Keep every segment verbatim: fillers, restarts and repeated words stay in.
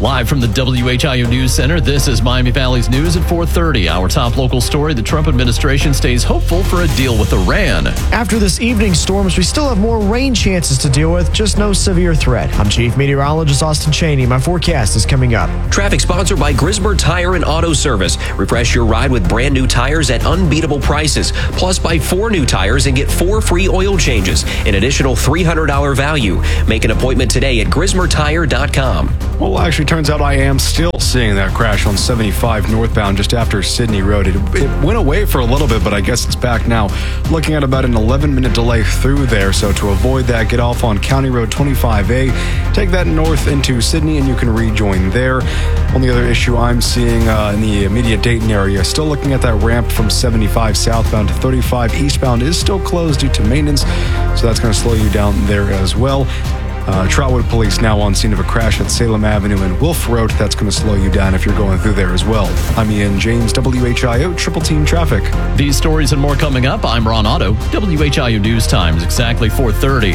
Live from the W H I O News Center, this is Miami Valley's News at four thirty. Our top local story, the Trump administration stays hopeful for a deal with Iran. After this evening's storms, we still have more rain chances to deal with, just no severe threat. I'm Chief Meteorologist Austin Cheney. My forecast is coming up. Traffic sponsored by Grismer Tire and Auto Service. Refresh your ride with brand new tires at unbeatable prices. Plus, buy four new tires and get four free oil changes. An additional three hundred dollars value. Make an appointment today at grismer tire dot com. Well, actually, turns out I am still seeing that crash on seventy-five northbound just after Sydney Road. It, it went away for a little bit, but I guess it's back now. Looking at about an eleven minute delay through there. So to avoid that, get off on County Road twenty-five A. Take that north into Sydney, and you can rejoin there. Only other issue I'm seeing uh, in the immediate Dayton area, still looking at that ramp from seventy-five southbound to thirty-five eastbound is still closed due to maintenance. So that's going to slow you down there as well. Uh, Trotwood Police now on scene of a crash at Salem Avenue and Wolf Road. That's going to slow you down if you're going through there as well. I'm Ian James, W H I O Triple Team Traffic. These stories and more coming up. I'm Ron Otto. W H I O News Times, exactly four thirty.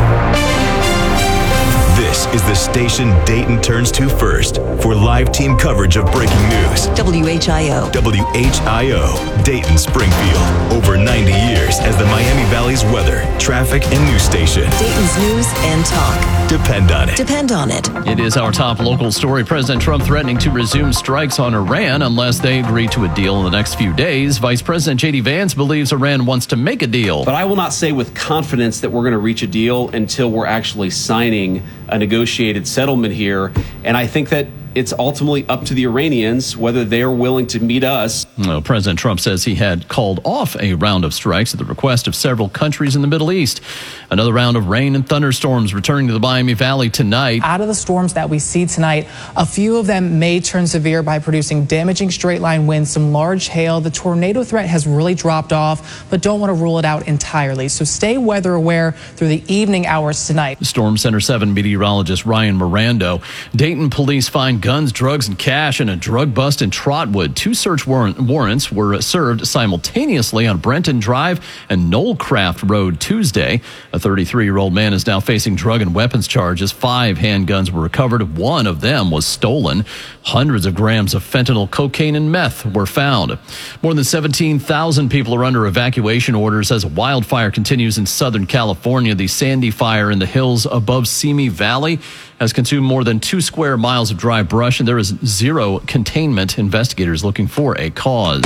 This is the station Dayton turns to first for live team coverage of breaking news. W H I O. W H I O, Dayton Springfield. Over ninety years as the Miami Valley's weather, traffic, and news station. Dayton's news and talk. Depend on it. Depend on it. It is our top local story. President Trump threatening to resume strikes on Iran unless they agree to a deal in the next few days. Vice President J D Vance believes Iran wants to make a deal. But I will not say with confidence that we're going to reach a deal until we're actually signing a negotiated settlement here. And I think that it's ultimately up to the Iranians whether they're willing to meet us. Well, President Trump says he had called off a round of strikes at the request of several countries in the Middle East. Another round of rain and thunderstorms returning to the Miami Valley tonight. Out of the storms that we see tonight, a few of them may turn severe by producing damaging straight line winds, some large hail. The tornado threat has really dropped off, but don't want to rule it out entirely. So stay weather aware through the evening hours tonight. Storm Center seven meteorologist Ryan Mirando. Dayton police find guns, drugs, and cash in a drug bust in Trotwood. Two search warrant warrants were served simultaneously on Brenton Drive and Knollcraft Road Tuesday. A thirty-three-year-old man is now facing drug and weapons charges. Five handguns were recovered. One of them was stolen. Hundreds of grams of fentanyl, cocaine, and meth were found. More than seventeen thousand people are under evacuation orders as a wildfire continues in Southern California. The Sandy Fire in the hills above Simi Valley has consumed more than two square miles of dry brush, and there is zero containment. Investigators looking for a cause.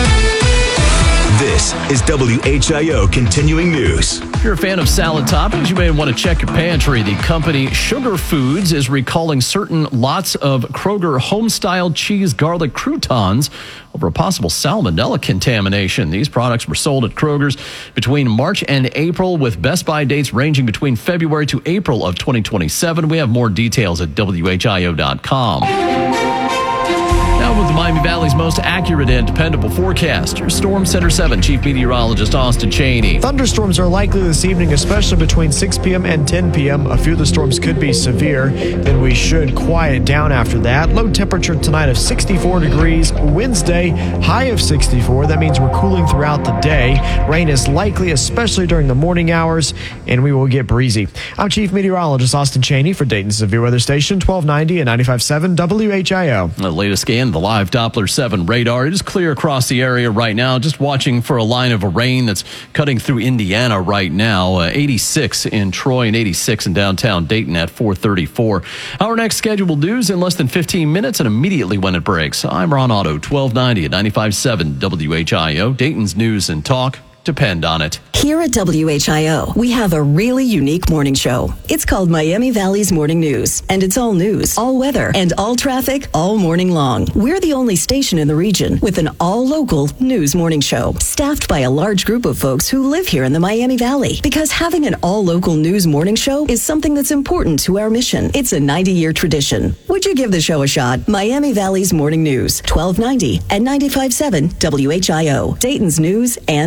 This is W H I O Continuing News. If you're a fan of salad toppings, you may want to check your pantry. The company Sugar Foods is recalling certain lots of Kroger home-style cheese garlic croutons over a possible salmonella contamination. These products were sold at Kroger's between March and April, with Best Buy dates ranging between February to April of twenty twenty-seven. We have more details at W H I O dot com. Now with the Miami Valley's most accurate and dependable forecast, your Storm Center seven Chief Meteorologist Austin Cheney. Thunderstorms are likely this evening, especially between six p.m. and ten p.m. A few of the storms could be severe. Then we should quiet down after that. Low temperature tonight of sixty-four degrees. Wednesday, high of sixty-four. That means we're cooling throughout the day. Rain is likely, especially during the morning hours, and we will get breezy. I'm Chief Meteorologist Austin Cheney for Dayton Severe Weather Station, twelve ninety and ninety-five point seven W H I O. The latest scan, the live Doppler seven radar. It is clear across the area right now. Just watching for a line of rain that's cutting through Indiana right now. Uh, eighty-six in Troy and eighty-six in downtown Dayton at four thirty-four. Our next scheduled news in less than fifteen minutes and immediately when it breaks. I'm Ron Otto, twelve ninety at ninety-five point seven W H I O. Dayton's news and talk. Depend on it. Here at W H I O, we have a really unique morning show. It's called Miami Valley's Morning News, and it's all news, all weather, and all traffic all morning long. We're the only station in the region with an all-local news morning show, staffed by a large group of folks who live here in the Miami Valley. Because having an all-local news morning show is something that's important to our mission. It's a ninety-year tradition. Would you give the show a shot? Miami Valley's Morning News, twelve ninety and ninety-five point seven W H I O, Dayton's news and talk.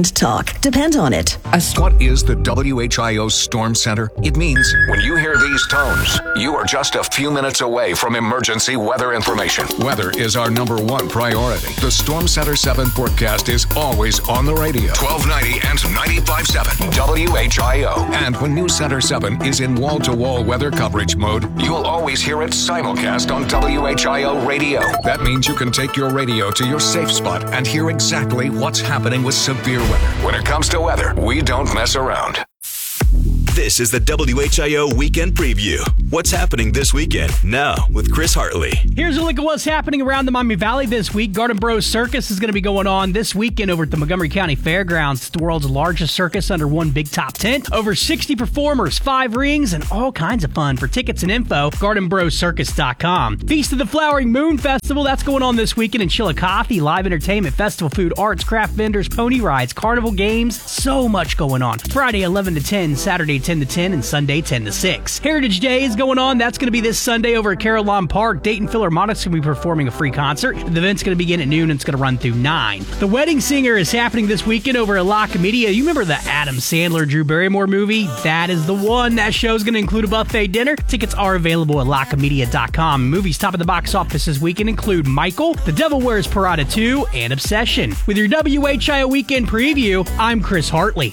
talk. Depend on it. What is the W H I O Storm Center? It means when you hear these tones, you are just a few minutes away from emergency weather information. Weather is our number one priority. The Storm Center seven forecast is always on the radio. twelve ninety and ninety-five point seven W H I O. And when News Center seven is in wall-to-wall weather coverage mode, you'll always hear it simulcast on W H I O radio. That means you can take your radio to your safe spot and hear exactly what's happening with severe weather. When it comes to weather, we don't mess around. This is the W H I O Weekend Preview. What's happening this weekend? Now with Chris Hartley. Here's a look at what's happening around the Miami Valley this week. Garden Bros Circus is going to be going on this weekend over at the Montgomery County Fairgrounds. It's the world's largest circus under one big top tent. Over sixty performers, five rings, and all kinds of fun. For tickets and info, garden bros circus dot com. Feast of the Flowering Moon Festival, that's going on this weekend in Chillicothe. Live entertainment, festival food, arts, craft vendors, pony rides, carnival games, so much going on. Friday eleven to ten, Saturday ten to ten, and Sunday ten to six. Heritage Day is going on. That's going to be this Sunday over at Carillon Park. Dayton Philharmonic's going to be performing a free concert. The event's going to begin at noon and it's going to run through nine. The Wedding Singer is happening this weekend over at La Comedia. You remember the Adam Sandler, Drew Barrymore movie? That is the one. That show's going to include a buffet dinner. Tickets are available at la comedia dot com. Movies top of the box office this weekend include Michael, The Devil Wears Prada two, and Obsession. With your W H I O Weekend Preview, I'm Chris Hartley.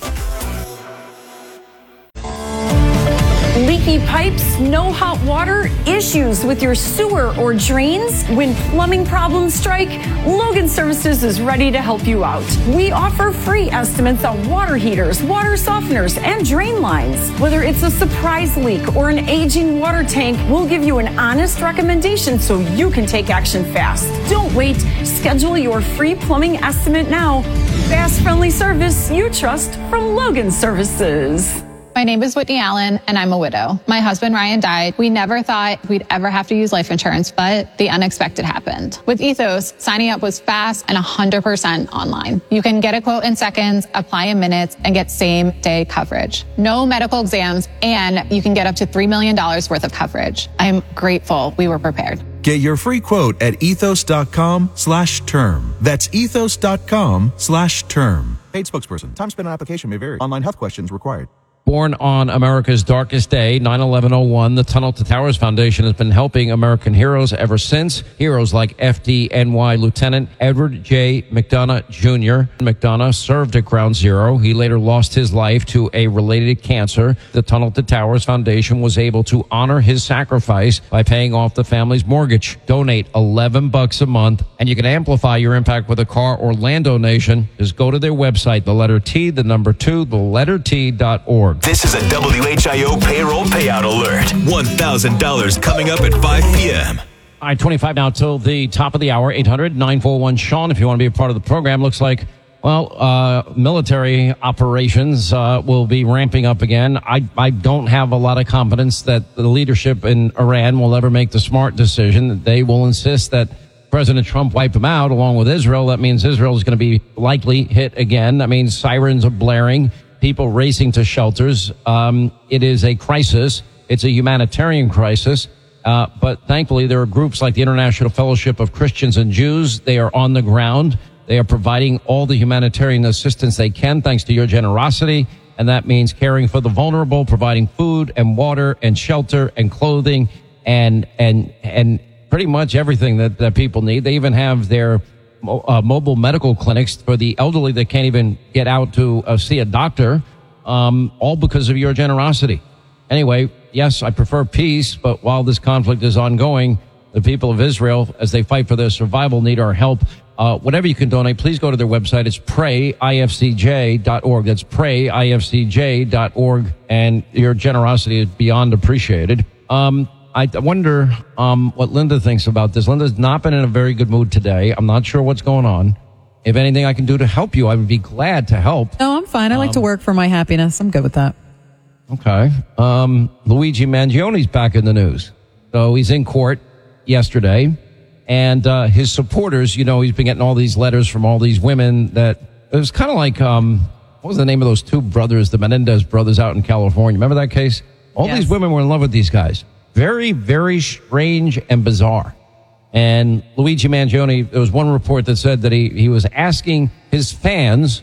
Leaky pipes, no hot water, issues with your sewer or drains? When plumbing problems strike, Logan Services is ready to help you out. We offer free estimates on water heaters, water softeners, and drain lines. Whether it's a surprise leak or an aging water tank, we'll give you an honest recommendation so you can take action fast. Don't wait. Schedule your free plumbing estimate now. Fast, friendly service you trust from Logan Services. My name is Whitney Allen, and I'm a widow. My husband, Ryan, died. We never thought we'd ever have to use life insurance, but the unexpected happened. With Ethos, signing up was fast and one hundred percent online. You can get a quote in seconds, apply in minutes, and get same-day coverage. No medical exams, and you can get up to three million dollars worth of coverage. I'm grateful we were prepared. Get your free quote at ethos.com slash term. That's ethos.com slash term. Paid spokesperson. Time spent on application may vary. Online health questions required. Born on America's darkest day, nine eleven oh one, the Tunnel to Towers Foundation has been helping American heroes ever since. Heroes like F D N Y Lieutenant Edward J. McDonough Junior McDonough served at Ground Zero. He later lost his life to a related cancer. The Tunnel to Towers Foundation was able to honor his sacrifice by paying off the family's mortgage. Donate eleven bucks a month, and you can amplify your impact with a car or land donation. Just go to their website, the letter T, the number two, the letter T dot org. This is a W H I O payroll payout alert. one thousand dollars coming up at five p.m. All right, twenty-five now till the top of the hour. eight hundred nine four one Sean if you want to be a part of the program. Looks like, well, uh, military operations uh, will be ramping up again. I, I don't have a lot of confidence that the leadership in Iran will ever make the smart decision. They will insist that President Trump wipe them out along with Israel. That means Israel is going to be likely hit again. That means sirens are blaring. People racing to shelters. Um, it is a crisis. It's a humanitarian crisis. Uh, but thankfully, there are groups like the International Fellowship of Christians and Jews. They are on the ground. They are providing all the humanitarian assistance they can, thanks to your generosity. And that means caring for the vulnerable, providing food and water and shelter and clothing and, and, and pretty much everything that, that people need. They even have their Uh, mobile medical clinics for the elderly that can't even get out to uh, see a doctor, um, all because of your generosity. Anyway, yes, I prefer peace, but while this conflict is ongoing, the people of Israel, as they fight for their survival, need our help. Uh, whatever you can donate, please go to their website. It's pray I F C J dot org. That's pray I F C J dot org, and your generosity is beyond appreciated. Um, I wonder um, what Linda thinks about this. Linda's not been in a very good mood today. I'm not sure what's going on. If anything I can do to help you, I would be glad to help. No, I'm fine. I like um, to work for my happiness. I'm good with that. Okay. Um, Luigi Mangioni's back in the news. So he's in court yesterday. And uh, his supporters, you know, he's been getting all these letters from all these women that it was kind of like, um, what was the name of those two brothers, the Menendez brothers out in California? Remember that case? All yes. These women were in love with these guys. Very, very strange and bizarre. And Luigi Mangione, there was one report that said that he, he was asking his fans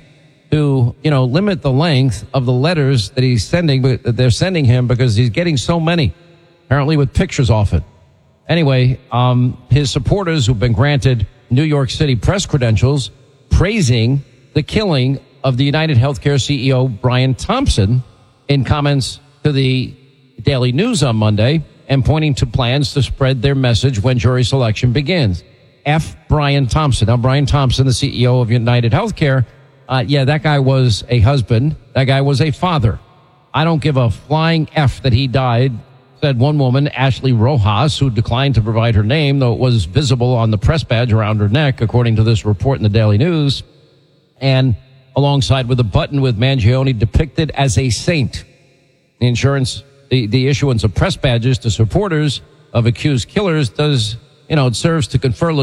to, you know, limit the length of the letters that he's sending, that they're sending him because he's getting so many, apparently with pictures off it. Anyway, um, his supporters who've been granted New York City press credentials praising the killing of the United Healthcare C E O Brian Thompson in comments to the Daily News on Monday and pointing to plans to spread their message when jury selection begins. F. Brian Thompson. Now, Brian Thompson, the C E O of United Healthcare, uh, yeah, that guy was a husband. That guy was a father. I don't give a flying F that he died, said one woman, Ashley Rojas, who declined to provide her name, though it was visible on the press badge around her neck, according to this report in the Daily News. And alongside with a button with Mangione depicted as a saint. The insurance, the, the issuance of press badges to supporters of accused killers does, you know, it serves to confer